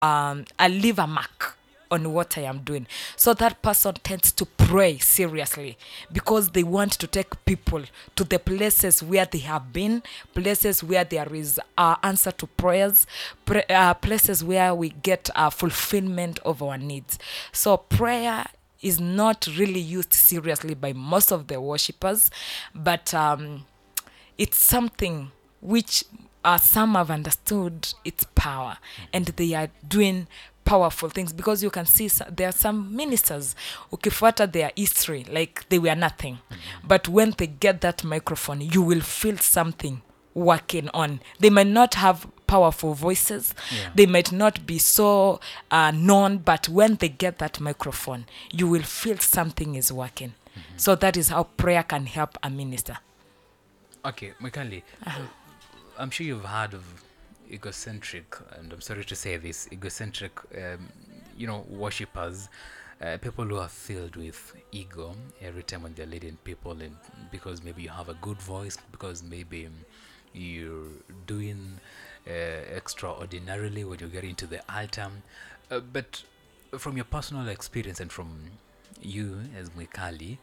I leave a mark on what I am doing. So that person tends to pray seriously because they want to take people to the places where they have been, places where there is answer to prayers, places where we get fulfillment of our needs. So prayer is not really used seriously by most of the worshippers, but it's something which some have understood its power and they are doing powerful things because you can see there are some ministers ukifuata their history like they were nothing, but when they get that microphone you will feel something working on. They might not have powerful voices, they might not be so known, but when they get that microphone you will feel something is working. So that is how prayer can help a minister. Okay, Mikali, I'm sure you've heard of egocentric, and I'm sorry to say this, egocentric, worshippers, people who are filled with ego every time when they're leading people, and because maybe you have a good voice, because maybe you're doing extraordinarily when you get into the altar. But from your personal experience and from you as Mikali,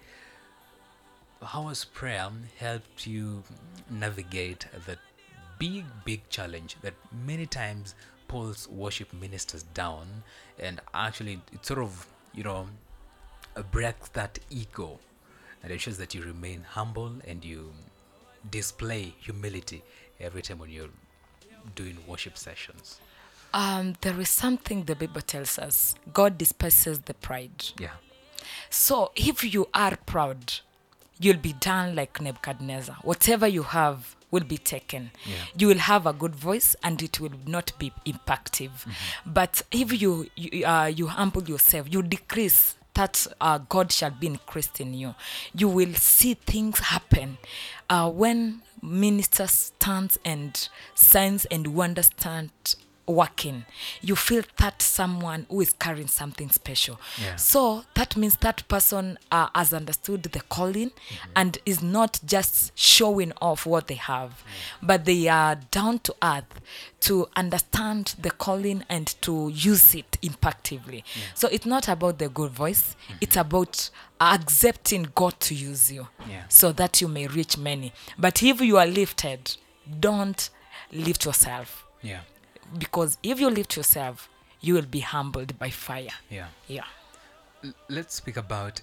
how has prayer helped you navigate that big challenge that many times pulls worship ministers down, and actually it sort of, breaks that ego and ensures that you remain humble and you display humility every time when you're doing worship sessions? There is something the Bible tells us: God despises the pride. Yeah. So if you are proud, you'll be done like Nebuchadnezzar. Whatever you have will be taken. Yeah. You will have a good voice and it will not be impactful. But if you humble yourself, you decrease, that God shall be increased in you. You will see things happen. When ministers stands and signs and wonders stand working, you feel that someone who is carrying something special. Yeah. So that means that person has understood the calling and is not just showing off what they have, but they are down to earth to understand the calling and to use it impactively. So it's not about the good voice, it's about accepting God to use you so that you may reach many. But if you are lifted, don't lift yourself, Yeah. because if you lift yourself, you will be humbled by fire. Yeah. Yeah. Let's speak about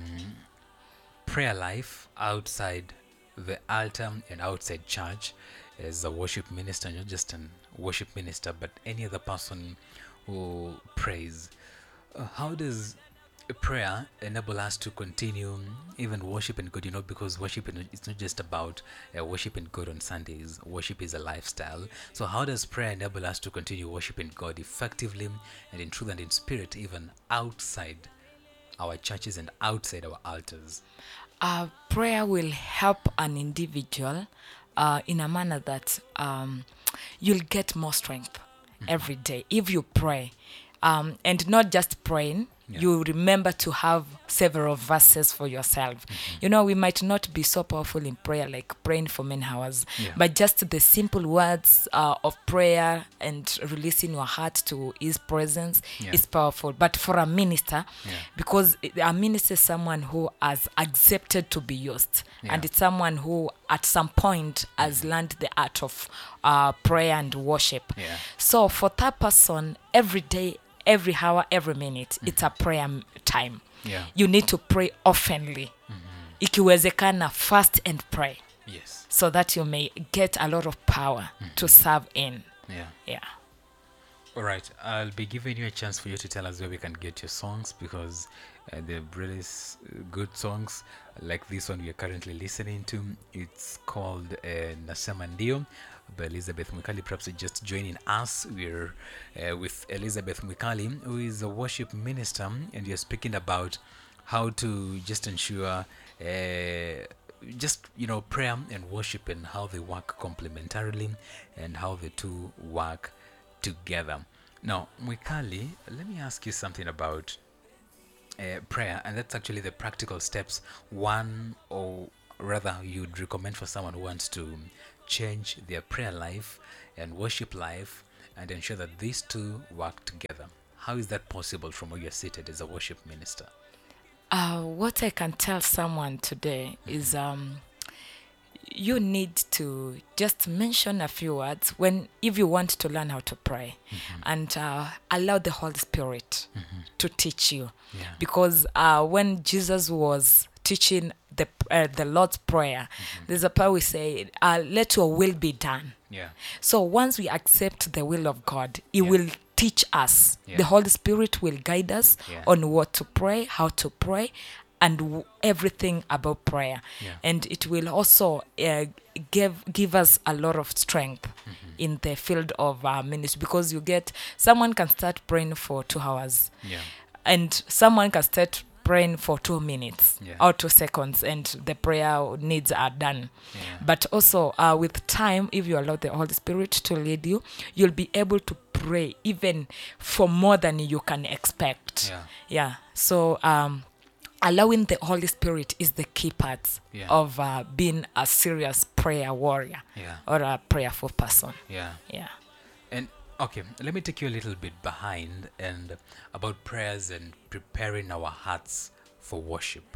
prayer life outside the altar and outside church as a worship minister, not just a worship minister, but any other person who prays. How does prayer enable us to continue even worshiping God? Because worship it's not just about worshiping God on Sundays. Worship is a lifestyle. So how does prayer enable us to continue worshiping God effectively and in truth and in spirit, even outside our churches and outside our altars? Prayer will help an individual in a manner that you'll get more strength every day if you pray. And not just praying, you remember to have several verses for yourself. We might not be so powerful in prayer like praying for many hours, but just the simple words of prayer and releasing your heart to his presence is powerful. But for a minister, because a minister is someone who has accepted to be used, and it's someone who at some point has learned the art of prayer and worship. So for that person, every day, every hour, every minute, it's a prayer time. You need to pray oftenly. Ikiwezekana, fast and pray. Yes. So that you may get a lot of power to serve in. Yeah. All right. I'll be giving you a chance for you to tell us where we can get your songs, because they're really good songs. Like this one we are currently listening to. It's called Nasema Ndio by Elizabeth Mwikali. Perhaps you're just joining us. We're with Elizabeth Mwikali, who is a worship minister, and we are speaking about how to just ensure prayer and worship and how they work complementarily and how the two work together. Now, Mwikali, let me ask you something about prayer, and that's actually the practical steps one, or rather you'd recommend for someone who wants to change their prayer life and worship life. and ensure that these two work together. How is that possible from where you're seated as a worship minister? What I can tell someone today is you need to just mention a few words if you want to learn how to pray, and allow the Holy Spirit to teach you. Yeah. Because when Jesus was teaching the Lord's Prayer, there's a part we say, let your will be done. Yeah. So once we accept the will of God, He Yeah. will teach us. Yeah. The Holy Spirit will guide us Yeah. on what to pray, how to pray, and everything about prayer. Yeah. And it will also give us a lot of strength in the field of ministry, because someone can start praying for 2 hours, Yeah. and someone can start praying for 2 minutes Yeah. or 2 seconds, and the prayer needs are done. Yeah. But also with time, if you allow the Holy Spirit to lead you, you'll be able to pray even for more than you can expect. Yeah. So allowing the Holy Spirit is the key part Yeah. of being a serious prayer warrior Yeah. or a prayerful person. Yeah. Yeah. And okay, let me take you a little bit behind and about prayers and preparing our hearts for worship.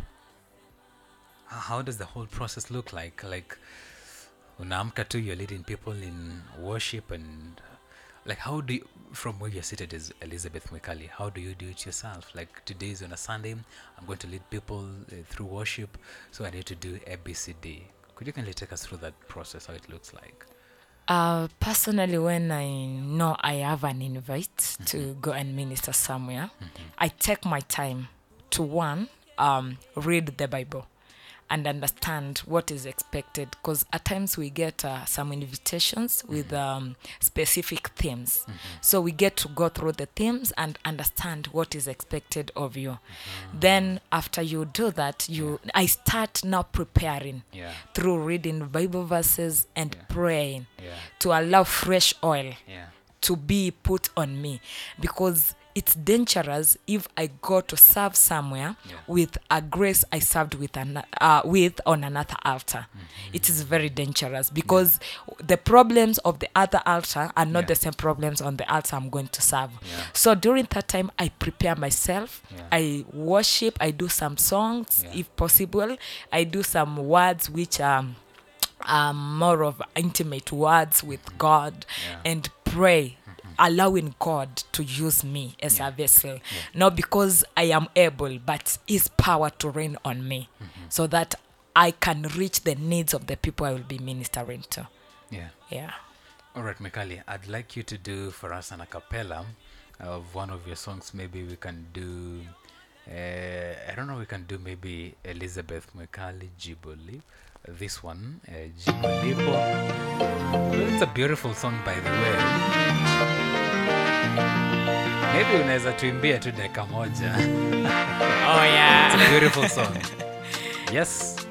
How does the whole process look like? Like, unaamka tu, you're leading people in worship, and like, how do you, from where you're seated as Elizabeth Mwikali, how do you do it yourself? Like, today is on a Sunday, I'm going to lead people through worship, so I need to do ABCD. Could you kindly take us through that process, how it looks like? Personally, when I know I have an invite to go and minister somewhere, I take my time to read the Bible and understand what is expected, because at times we get some invitations with specific themes. So we get to go through the themes and understand what is expected of you. Then after you do that, I start now preparing Yeah. through reading Bible verses and praying Yeah. to allow fresh oil Yeah. to be put on me, because it's dangerous if I go to serve somewhere with a grace I served with on another altar. It is very dangerous, because the problems of the other altar are not the same problems on the altar I'm going to serve. Yeah. So during that time, I prepare myself. Yeah. I worship. I do some songs, Yeah. if possible. I do some words which are more of intimate words with God, and pray, allowing God to use me as a vessel, not because I am able, but His power to reign on me, so that I can reach the needs of the people I will be ministering to. Yeah. Yeah. All right, Mikali, I'd like you to do for us an a cappella of one of your songs. Maybe we can do, I don't know, we can do maybe Elizabeth Mwikali, Jiboli. This one, Jibolipo. It's a beautiful song, by the way. Maybe unaweza tuimbia tu dakika moja. Oh yeah. It's a beautiful song. Yes.